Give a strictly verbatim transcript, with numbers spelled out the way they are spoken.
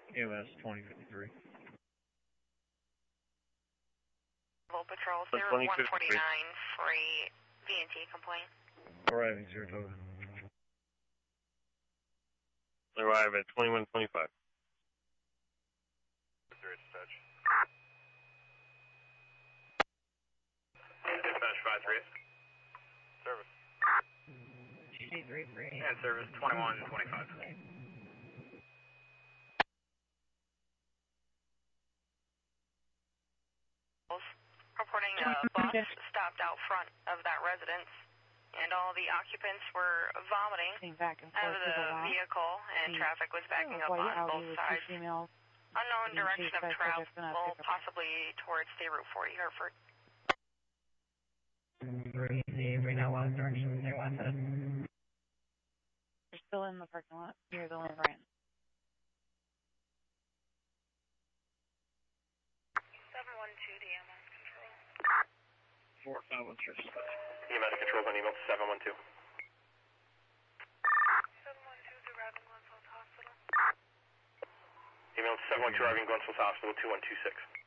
E M S twenty fifty-three. Patrol zero one forty-nine, free V and T complaint. Arriving Saratoga. Arrive at twenty-one twenty-five. Dispatch. Dispatch five three. Service. three three three. And service twenty-one twenty-five. Reporting a bus stopped out front of that residence, and all the occupants were vomiting back and out forth of the the vehicle, and the traffic was backing up on both sides. Unknown direction of travel, possibly towards State Route forty, Hereford. Right now, one direction, they're one. They're still in the parking lot near the land grant. seven one two, D M S control. four five one six. E M S control on email seven one two. seven one two, arriving Glenfield Hospital. Email seven one two, arriving Glenfield Hospital two one two six.